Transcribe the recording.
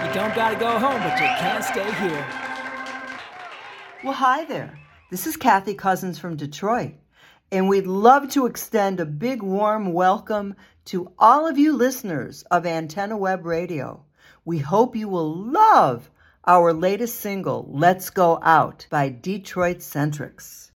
don't gotta go home, but you can't stay here. Well, hi there. This is Kathy Cousins from Detroit, and we'd love to extend a big warm welcome to all of you listeners of Antenna Web Radio. We hope you will love our latest single, Let's Go Out by Detroit Centrics.